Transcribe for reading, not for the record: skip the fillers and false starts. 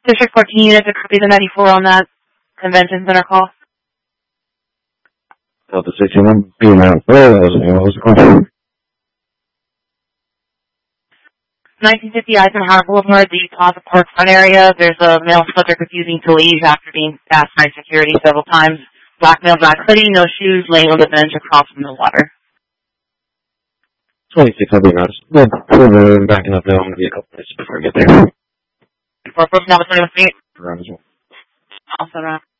District 14 units, a copy of the 94 on that convention center call. Delta 61 being out there, what was the call? 1950 Eisenhower Boulevard, the Plaza Park front area. There's a male subject refusing to leave after being asked by security several times. Black male, black hoodie, no shoes, laying on the bench across from the water. 26, I'll be honest. We're backing up now. I'm going to be a couple minutes before I get there. For approaching number 20 with me. Around as well. Also around.